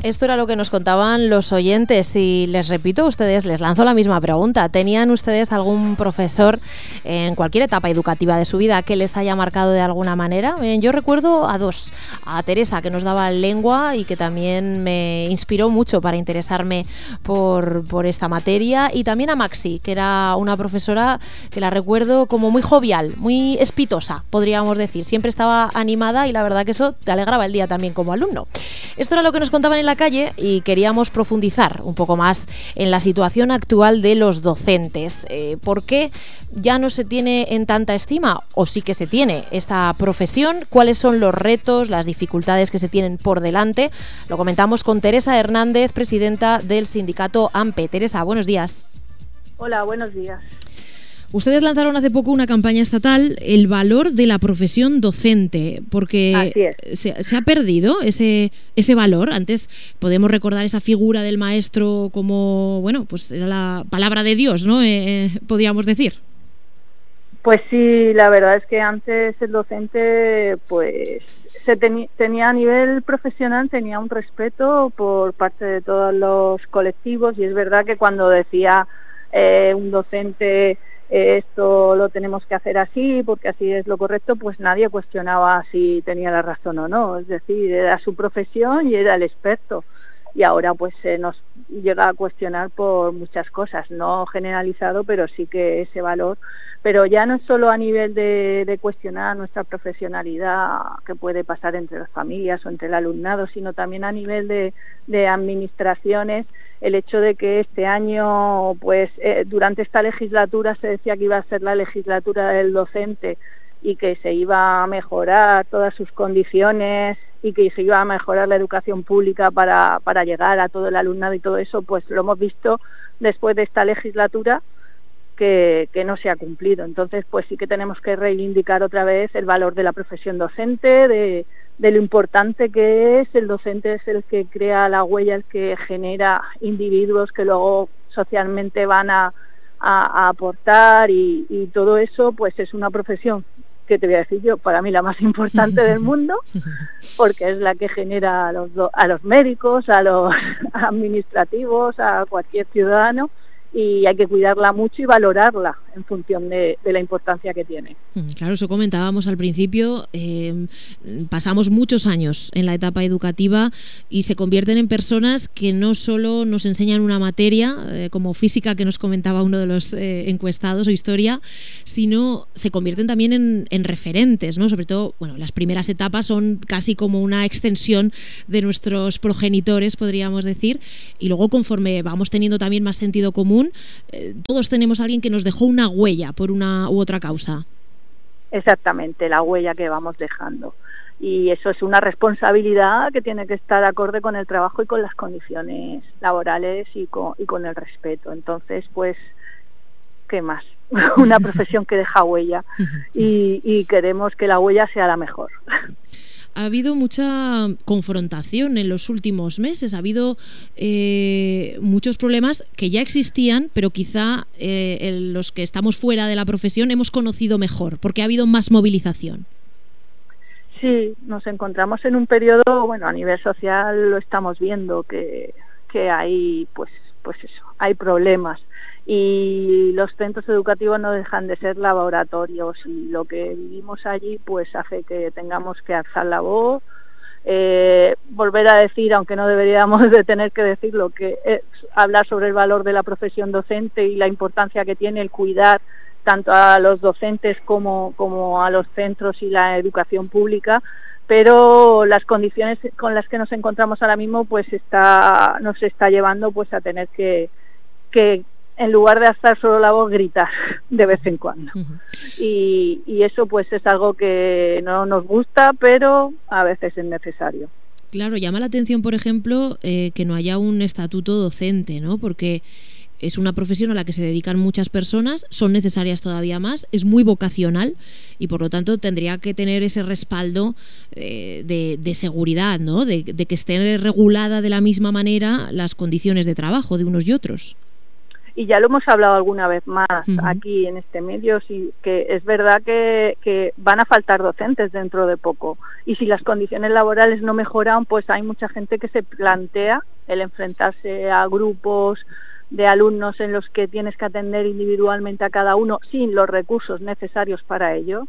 Esto era lo que nos contaban los oyentes y les repito a ustedes, les lanzo la misma pregunta. ¿Tenían ustedes algún profesor en cualquier etapa educativa de su vida que les haya marcado de alguna manera? Yo recuerdo a dos, a Teresa, que nos daba lengua y que también me inspiró mucho para interesarme por esta materia, y también a Maxi, que era una profesora que la recuerdo como muy jovial, muy espitosa, podríamos decir. Siempre estaba animada y la verdad que eso te alegraba el día también como alumno. Esto era lo que nos contaban en la calle y queríamos profundizar un poco más en la situación actual de los docentes. ¿Por qué ya no se tiene en tanta estima, o sí que se tiene, esta profesión? ¿Cuáles son los retos, las dificultades que se tienen por delante? Lo comentamos con Teresa Hernández, presidenta del sindicato AMPE. Teresa, buenos días. Hola, buenos días. Ustedes lanzaron hace poco una campaña estatal, el valor de la profesión docente, porque se ha perdido ese valor. Antes podemos recordar esa figura del maestro como, bueno, pues era la palabra de Dios, ¿no? Podríamos decir. Pues sí, la verdad es que antes el docente, pues tenía a nivel profesional, tenía un respeto por parte de todos los colectivos, y es verdad que cuando decía un docente esto lo tenemos que hacer así porque así es lo correcto, pues nadie cuestionaba si tenía la razón o no. Es decir, era su profesión y era el experto, y ahora pues se nos llega a cuestionar por muchas cosas, no generalizado, pero sí que ese valor. Pero ya no es solo a nivel de cuestionar nuestra profesionalidad, que puede pasar entre las familias o entre el alumnado, sino también a nivel de administraciones. El hecho de que este año, pues durante esta legislatura se decía que iba a ser la legislatura del docente y que se iba a mejorar todas sus condiciones y que se iba a mejorar la educación pública para llegar a todo el alumnado y todo eso, pues lo hemos visto después de esta legislatura que no se ha cumplido. Entonces, pues sí que tenemos que reivindicar otra vez el valor de la profesión docente, de lo importante que es. El docente es el que crea la huella, el que genera individuos que luego socialmente van a aportar, y todo eso pues es una profesión que te voy a decir yo, para mí la más importante del mundo, porque es la que genera a los médicos, a los administrativos, a cualquier ciudadano, y hay que cuidarla mucho y valorarla en función de la importancia que tiene. Claro, eso comentábamos al principio. Pasamos muchos años en la etapa educativa y se convierten en personas que no solo nos enseñan una materia, como física, que nos comentaba uno de los encuestados, o historia, sino se convierten también en referentes, ¿no? Sobre todo, bueno, las primeras etapas son casi como una extensión de nuestros progenitores, podríamos decir, y luego conforme vamos teniendo también más sentido común, todos tenemos a alguien que nos dejó una huella por una u otra causa. Exactamente, la huella que vamos dejando. Y eso es una responsabilidad que tiene que estar acorde con el trabajo y con las condiciones laborales y con el respeto. Entonces, pues, ¿qué más? Una profesión que deja huella, y queremos que la huella sea la mejor. Ha habido mucha confrontación en los últimos meses, ha habido muchos problemas que ya existían, pero quizá los que estamos fuera de la profesión hemos conocido mejor, porque ha habido más movilización. Sí, nos encontramos en un periodo, bueno, a nivel social lo estamos viendo, que hay, pues eso, hay problemas. Y los centros educativos no dejan de ser laboratorios, y lo que vivimos allí pues hace que tengamos que alzar la voz, volver a decir, aunque no deberíamos de tener que decirlo, que es hablar sobre el valor de la profesión docente y la importancia que tiene el cuidar tanto a los docentes como a los centros y la educación pública. Pero las condiciones con las que nos encontramos ahora mismo pues nos está llevando pues a tener que en lugar de alzar solo la voz, gritar de vez en cuando. Y eso pues es algo que no nos gusta, pero a veces es necesario. Claro, llama la atención, por ejemplo, que no haya un estatuto docente, ¿no? Porque es una profesión a la que se dedican muchas personas, son necesarias todavía más, es muy vocacional y por lo tanto tendría que tener ese respaldo de seguridad, ¿no? De que esté regulada de la misma manera las condiciones de trabajo de unos y otros. Y ya lo hemos hablado alguna vez más aquí en este medio, sí, que es verdad que van a faltar docentes dentro de poco. Y si las condiciones laborales no mejoran, pues hay mucha gente que se plantea el enfrentarse a grupos de alumnos en los que tienes que atender individualmente a cada uno sin los recursos necesarios para ello,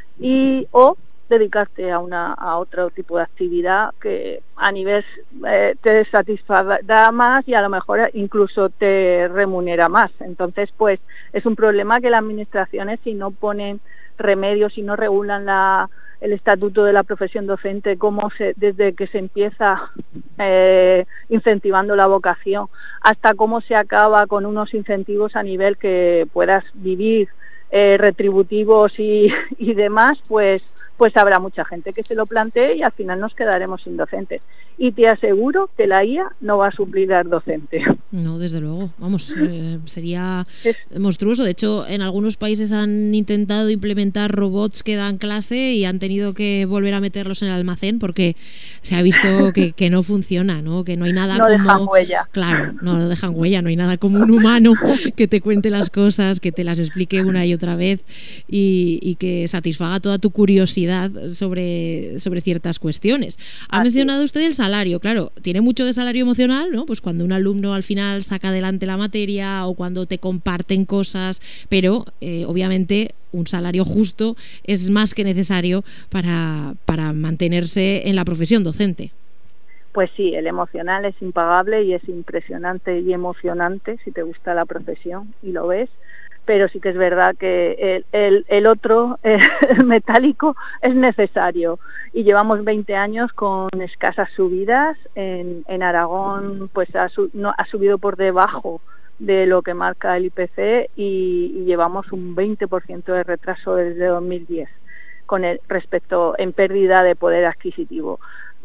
o dedicarte a otro tipo de actividad que a nivel te satisfará más y a lo mejor incluso te remunera más. Entonces, pues es un problema que las administraciones, si no ponen remedios, si no regulan el estatuto de la profesión docente, desde que se empieza incentivando la vocación hasta cómo se acaba con unos incentivos a nivel que puedas vivir retributivos y demás, pues habrá mucha gente que se lo plantee y al final nos quedaremos sin docentes. Y te aseguro que la IA no va a suplir al docente. No, desde luego. Vamos, sería monstruoso. De hecho, en algunos países han intentado implementar robots que dan clase y han tenido que volver a meterlos en el almacén porque se ha visto que no funciona, ¿no? Que no hay nada no dejan huella. Claro, no dejan huella, no hay nada como un humano que te cuente las cosas, que te las explique una y otra vez y que satisfaga toda tu curiosidad sobre ciertas cuestiones. Ha mencionado usted el salario, claro, tiene mucho de salario emocional, ¿no? Pues cuando un alumno al final saca adelante la materia o cuando te comparten cosas, pero obviamente un salario justo es más que necesario para mantenerse en la profesión docente. Pues sí, el emocional es impagable y es impresionante y emocionante si te gusta la profesión y lo ves. Pero sí que es verdad que el otro, el metálico, es necesario. Y llevamos 20 años con escasas subidas. En Aragón pues ha subido por debajo de lo que marca el IPC y llevamos un 20% de retraso desde 2010 respecto en pérdida de poder adquisitivo.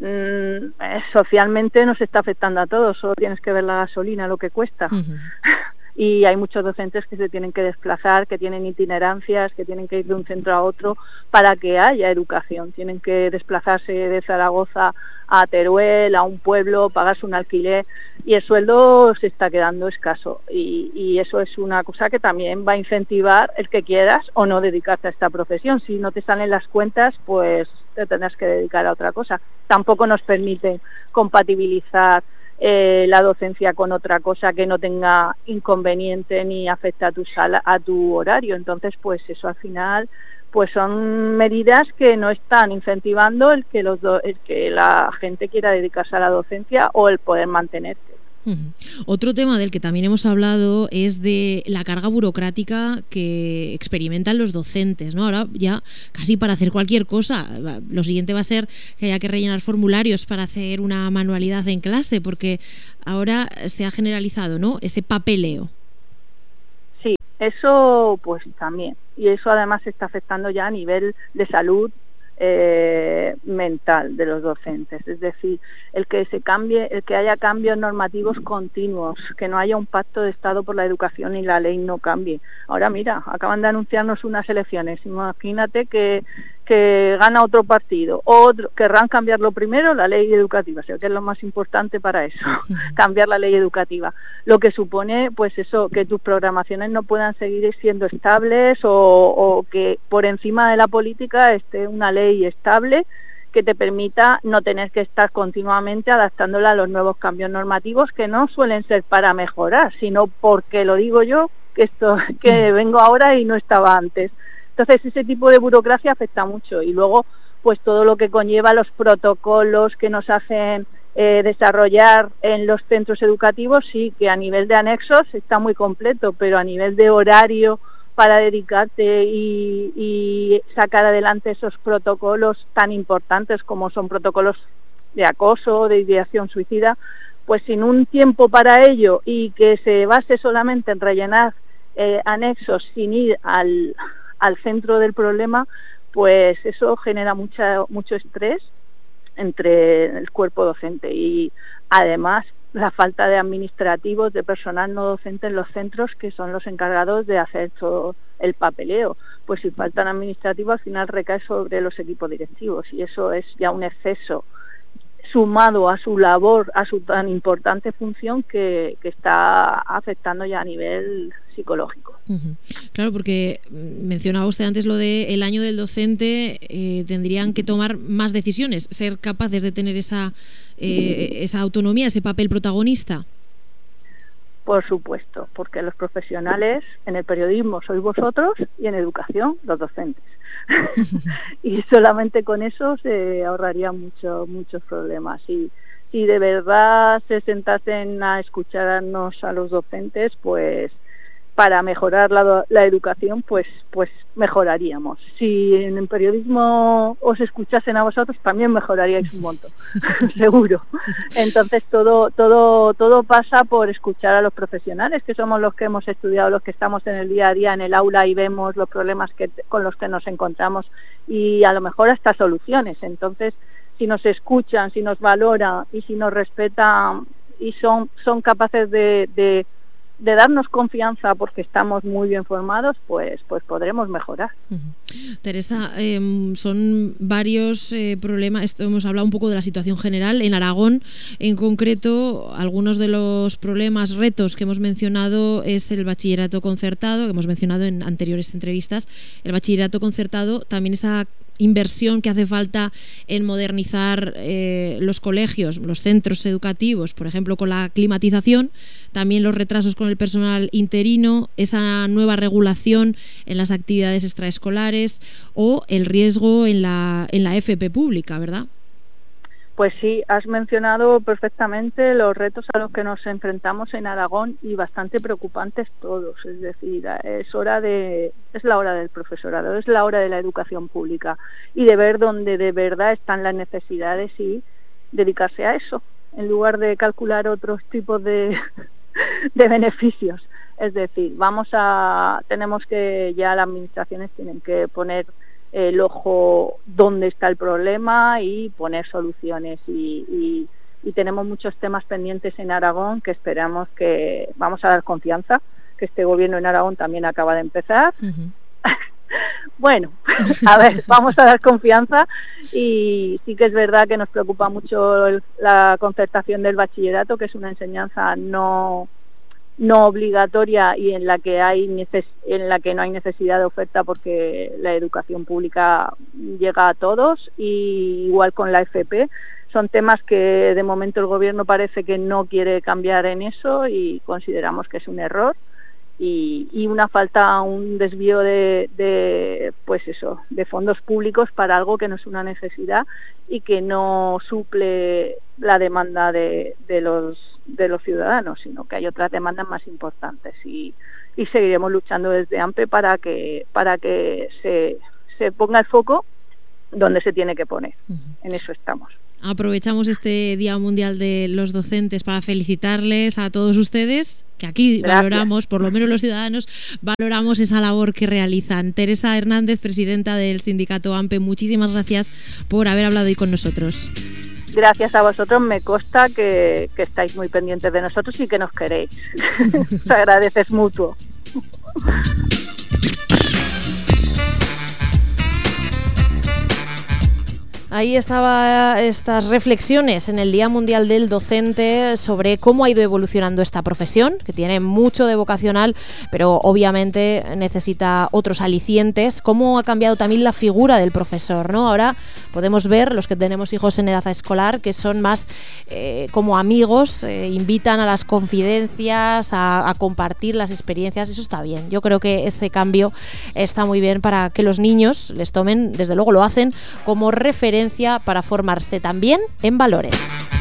Socialmente nos está afectando a todos, solo tienes que ver la gasolina, lo que cuesta. Y hay muchos docentes que se tienen que desplazar, que tienen itinerancias, que tienen que ir de un centro a otro para que haya educación. Tienen que desplazarse de Zaragoza a Teruel, a un pueblo, pagarse un alquiler y el sueldo se está quedando escaso. Y eso es una cosa que también va a incentivar el que quieras o no dedicarte a esta profesión. Si no te salen las cuentas, pues te tendrás que dedicar a otra cosa. Tampoco nos permiten compatibilizar la docencia con otra cosa que no tenga inconveniente ni afecte a tu horario. Entonces, pues eso al final pues son medidas que no están incentivando el que la gente quiera dedicarse a la docencia o el poder mantenerse. Otro tema del que también hemos hablado es de la carga burocrática que experimentan los docentes, ¿no? Ahora ya casi para hacer cualquier cosa, lo siguiente va a ser que haya que rellenar formularios para hacer una manualidad en clase, porque ahora se ha generalizado, ¿no?, ese papeleo. Sí, eso pues también, y eso además está afectando ya a nivel de salud mental de los docentes, es decir, el que haya cambios normativos continuos, que no haya un pacto de Estado por la educación y la ley no cambie. Ahora mira, acaban de anunciarnos unas elecciones, imagínate que gana otro partido, querrán cambiarlo primero, la ley educativa, o sea, que es lo más importante para eso, cambiar la ley educativa, lo que supone pues eso, que tus programaciones no puedan seguir siendo estables o que por encima de la política esté una ley estable que te permita no tener que estar continuamente adaptándola a los nuevos cambios normativos que no suelen ser para mejorar, sino porque lo digo yo, que vengo ahora y no estaba antes. Entonces ese tipo de burocracia afecta mucho y luego pues todo lo que conlleva los protocolos que nos hacen desarrollar en los centros educativos, sí que a nivel de anexos está muy completo, pero a nivel de horario para dedicarte y sacar adelante esos protocolos tan importantes como son protocolos de acoso, de ideación suicida, pues sin un tiempo para ello y que se base solamente en rellenar anexos sin ir al centro del problema, pues eso genera mucho estrés entre el cuerpo docente y además la falta de administrativos, de personal no docente en los centros que son los encargados de hacer todo el papeleo. Pues si faltan administrativos al final recae sobre los equipos directivos y eso es ya un exceso sumado a su labor, a su tan importante función que está afectando ya a nivel psicológico. Claro, porque mencionaba usted antes lo de el año del docente, tendrían que tomar más decisiones, ser capaces de tener esa autonomía, ese papel protagonista. Por supuesto, porque los profesionales en el periodismo sois vosotros y en educación los docentes. Y solamente con eso se ahorrarían muchos problemas. Y si de verdad se sentasen a escucharnos a los docentes, pues para mejorar la educación, pues mejoraríamos. Si en el periodismo os escuchasen a vosotros, también mejoraríais un montón, seguro. Entonces todo pasa por escuchar a los profesionales, que somos los que hemos estudiado, los que estamos en el día a día en el aula y vemos los problemas con los que nos encontramos y a lo mejor hasta soluciones. Entonces, si nos escuchan, si nos valoran y si nos respetan y son capaces de darnos confianza porque estamos muy bien formados, pues podremos mejorar. Teresa, son varios problemas. Esto hemos hablado un poco de la situación general. En Aragón, en concreto, algunos de los problemas, retos que hemos mencionado es el bachillerato concertado, que hemos mencionado en anteriores entrevistas. El bachillerato concertado, también esa inversión que hace falta en modernizar los colegios, los centros educativos, por ejemplo, con la climatización, también los retrasos con el personal interino, esa nueva regulación en las actividades extraescolares o el riesgo en la FP pública, ¿verdad? Pues sí, has mencionado perfectamente los retos a los que nos enfrentamos en Aragón y bastante preocupantes todos. Es decir, es la hora del profesorado, es la hora de la educación pública y de ver dónde de verdad están las necesidades y dedicarse a eso, en lugar de calcular otros tipos de beneficios. Es decir, tenemos que ya las administraciones tienen que poner el ojo dónde está el problema y poner soluciones y tenemos muchos temas pendientes en Aragón que esperamos que vamos a dar confianza, que este gobierno en Aragón también acaba de empezar. Bueno, a ver, vamos a dar confianza y sí que es verdad que nos preocupa mucho la concertación del bachillerato, que es una enseñanza no obligatoria y en la que no hay necesidad de oferta porque la educación pública llega a todos, y igual con la FP. Son temas que de momento el gobierno parece que no quiere cambiar en eso y consideramos que es un error y una falta, un desvío de fondos públicos para algo que no es una necesidad y que no suple la demanda de los ciudadanos, sino que hay otras demandas más importantes y seguiremos luchando desde AMPE para que se ponga el foco donde se tiene que poner. En eso estamos. Aprovechamos este Día Mundial de los Docentes para felicitarles a todos ustedes, que aquí valoramos, por lo menos los ciudadanos, valoramos esa labor que realizan. Teresa Hernández, presidenta del sindicato AMPE, muchísimas gracias por haber hablado hoy con nosotros. Gracias a vosotros, me consta que estáis muy pendientes de nosotros y que nos queréis. Se agradece, es mutuo. Ahí estaba estas reflexiones en el Día Mundial del Docente sobre cómo ha ido evolucionando esta profesión, que tiene mucho de vocacional, pero obviamente necesita otros alicientes. Cómo ha cambiado también la figura del profesor, ¿no? Ahora podemos ver, los que tenemos hijos en edad escolar, que son más como amigos, invitan a las confidencias, a compartir las experiencias. Eso está bien. Yo creo que ese cambio está muy bien para que los niños les tomen, desde luego lo hacen, como referencia para formarse también en valores.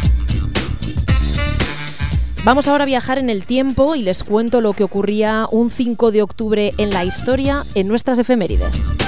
Vamos ahora a viajar en el tiempo y les cuento lo que ocurría un 5 de octubre en la historia en nuestras efemérides.